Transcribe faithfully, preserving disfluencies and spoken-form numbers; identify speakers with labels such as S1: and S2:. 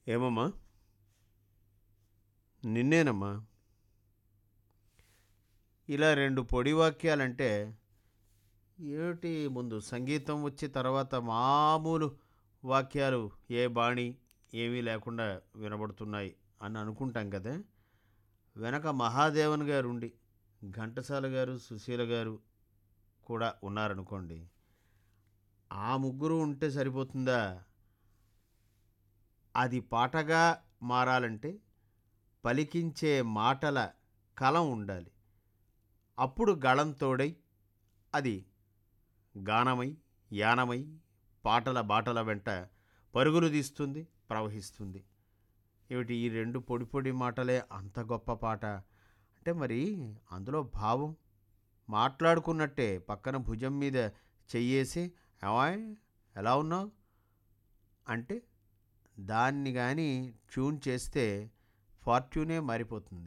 S1: ఏమమ్మా? నిన్నేనమ్మా. ఇలా రెండు పొడి వాక్యాలంటే ఏమిటి, ముందు సంగీతం వచ్చి తర్వాత మామూలు వాక్యాలు ఏ బాణి ఏమీ లేకుండా వినబడుతున్నాయి అని అనుకుంటాం కదా. వెనక మహాదేవన్ గారు ఉండి ఘంటసాల గారు, సుశీల గారు కూడా ఉన్నారనుకోండి, ఆ ముగ్గురు ఉంటే సరిపోతుందా? అది పాటగా మారాలంటే పలికించే మాటల కలం ఉండాలి. అప్పుడు గళం తోడై అది గానమై యానమై పాటల బాటల వెంట పరుగులు తీస్తుంది, ప్రవహిస్తుంది. ఏమిటి ఈ రెండు పొడి పొడి మాటలే అంత గొప్ప పాట అంటే, మరి అందులో భావం మాట్లాడుకున్నట్టే పక్కన భుజం మీద చెయ్యేసి ఏమాయ్ ఎలా ఉన్నావు అంటే దాన్ని కానీ ట్యూన్ చేస్తే ఫార్ట్యూనే మారిపోతుంది.